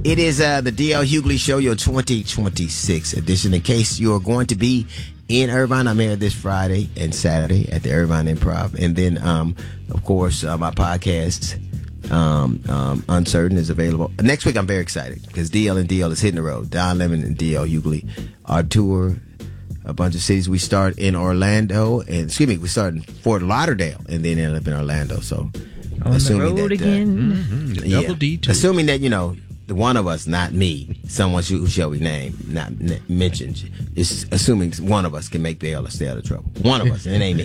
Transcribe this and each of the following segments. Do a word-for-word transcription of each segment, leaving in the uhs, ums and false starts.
It is uh, the D L Hughley Show, your twenty twenty-six edition. In case you are going to be in Irvine, I'm here this Friday and Saturday at the Irvine Improv. And then, um, of course, uh, my podcast, um, um, Uncertain, is available. Next week, I'm very excited because D L and D L is hitting the road. Don Lemon and D L Hughley, our tour, a bunch of cities. We start in Orlando, and excuse me, we start in Fort Lauderdale and then end up in Orlando. So, on assuming the road that, again. Uh, mm-hmm. yeah, Double D tour. Assuming that, you know, the one of us, not me, someone who shall we name, not n- mentioned, is assuming one of us can make bail or stay out of trouble. One of us, and it ain't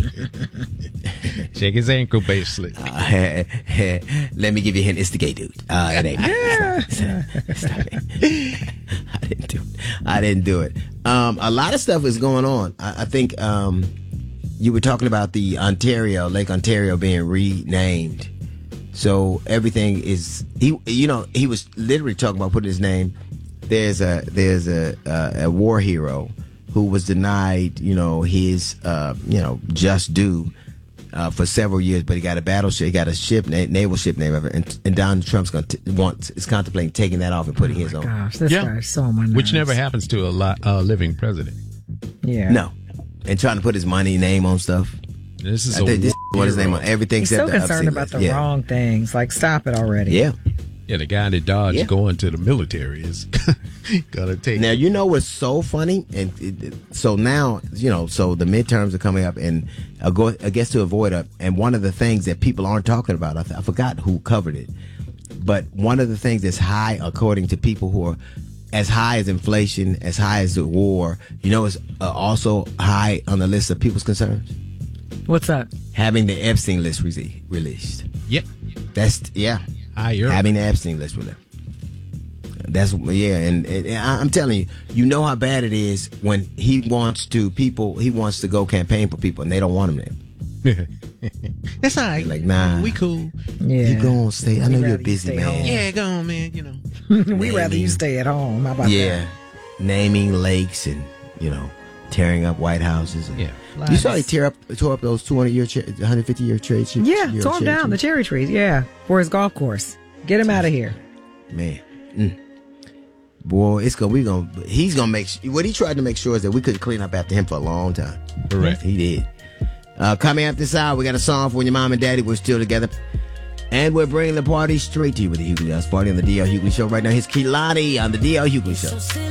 me. Shake his ankle, basically. Uh, let me give you a hint. It's the gay dude. Uh, it ain't me. Yeah. Stop, stop it. I didn't do it. I didn't do it. Um, a lot of stuff is going on. I, I think um, you were talking about the Ontario, Lake Ontario being renamed. So everything is, he, you know, he was literally talking about putting his name. There's a, there's a, a, a war hero who was denied, you know, his, uh, you know, just due, uh, for several years, but he got a battleship, he got a ship, na- naval ship name of it, and, and Donald Trump's going to want, is contemplating taking that off and putting oh his my own. Gosh, this yeah. guy's so on my nerves. Which never happens to a lot, uh, living president. Yeah. No. And trying to put his money name on stuff. This is I a think this war what his name on everything. He's except so the concerned upset about list. the yeah. wrong things. Like, stop it already. Yeah. Yeah, the guy that dodged Yeah. going to the military is gonna take. Now, you know what's so funny? And it, it- so now, you know, so the midterms are coming up, and I go, I guess to avoid it. And one of the things that people aren't talking about, I, I forgot who covered it, but one of the things that's high, according to people who are as high as inflation, as high as the war, you know, is uh, also high on the list of people's concerns. What's that? Having the Epstein list re- released. Yep. That's yeah. Higher. Having the Epstein list released. That's yeah, and, and I'm telling you, you know how bad it is when he wants to people. He wants to go campaign for people, and they don't want him there. That's all right. Like, nah, we cool. Yeah. You go on, stay. I know We'd you're a rather you busy stay man. home. Yeah, go on, man. You know. We'd rather you stay at home. How about Yeah, that? naming lakes and you know tearing up White Houses. And, Yeah. you saw he tear up, tore up those two hundred year, one hundred fifty year trade. Yeah, year tore him cherry down, the trees. cherry trees, yeah, for his golf course. Get him out of here. Man, mm. boy, it's gonna we gonna he's gonna make what he tried to make sure is that we couldn't clean up after him for a long time. Correct. He did. Uh, coming up this hour, we got a song for when your mom and daddy were still together, and we're bringing the party straight to you with the Hughley House Party on the D L Hughley Show. Right now, here's Kehlani on the D L Hughley Show.